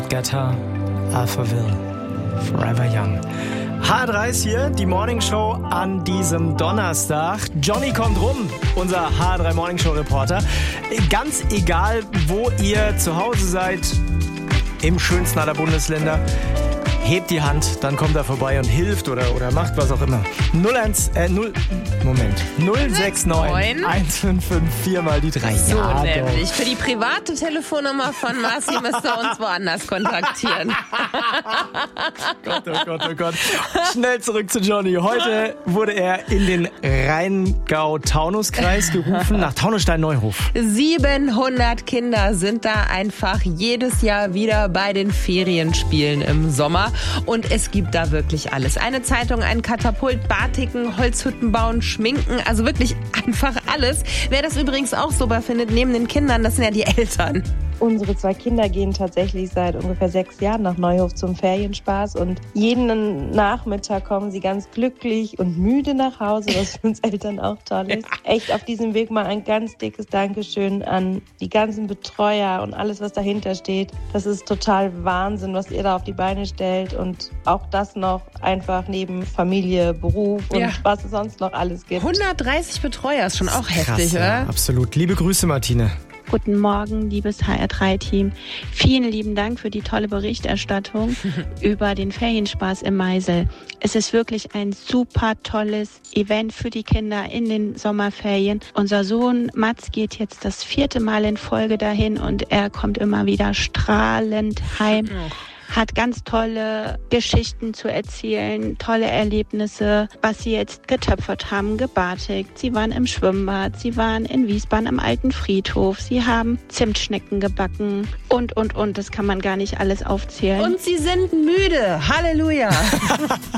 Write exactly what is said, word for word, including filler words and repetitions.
David Guetta, Alphaville, Forever Young. H drei ist hier, die Morningshow an diesem Donnerstag. Johnny kommt rum, unser H drei Morningshow-Reporter. Ganz egal, wo ihr zu Hause seid, im schönsten aller Bundesländer, hebt die Hand, dann kommt er vorbei und hilft oder, oder macht was auch immer. null eins, äh, null, Moment, null sechs neun eins fünf fünf vier mal die drei. So ja, nämlich. doch. Für die private Telefonnummer von Marci müsst ihr uns woanders kontaktieren. Gott, oh Gott, oh Gott. Schnell zurück zu Johnny. Heute wurde er in den Rheingau-Taunus-Kreis gerufen, nach Taunusstein-Neuhof. siebenhundert Kinder sind da einfach jedes Jahr wieder bei den Ferienspielen im Sommer. Und es gibt da wirklich alles. Eine Zeitung, ein Katapult, Batiken, Holzhütten bauen, schminken, also wirklich einfach alles. Wer das übrigens auch super findet, neben den Kindern, das sind ja die Eltern. Unsere zwei Kinder gehen tatsächlich seit ungefähr sechs Jahren nach Neuhof zum Ferienspaß und jeden Nachmittag kommen sie ganz glücklich und müde nach Hause, was für uns Eltern auch toll ist. Echt auf diesem Weg mal ein ganz dickes Dankeschön an die ganzen Betreuer und alles, was dahinter steht. Das ist total Wahnsinn, was ihr da auf die Beine stellt und auch das noch einfach neben Familie, Beruf und ja. was es sonst noch alles gibt. hundertdreißig Betreuer ist schon auch heftig, Krass, oder? Ja, absolut. Liebe Grüße, Martine. Guten Morgen, liebes H R drei Team. Vielen lieben Dank für die tolle Berichterstattung über den Ferienspaß im Meisel. Es ist wirklich ein super tolles Event für die Kinder in den Sommerferien. Unser Sohn Mats geht jetzt das vierte Mal in Folge dahin und er kommt immer wieder strahlend heim. Hat ganz tolle Geschichten zu erzählen, tolle Erlebnisse, was sie jetzt getöpfert haben, gebartigt. Sie waren im Schwimmbad, sie waren in Wiesbaden am alten Friedhof, sie haben Zimtschnecken gebacken und, und, und. Das kann man gar nicht alles aufzählen. Und sie sind müde. Halleluja.